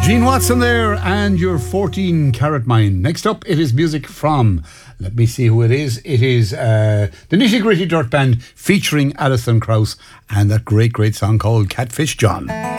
Gene Watson there and your 14 Carat Mine. Next up, it is music from, let me see who it is. It is the Nitty Gritty Dirt Band featuring Alison Krauss and that great song called Catfish John.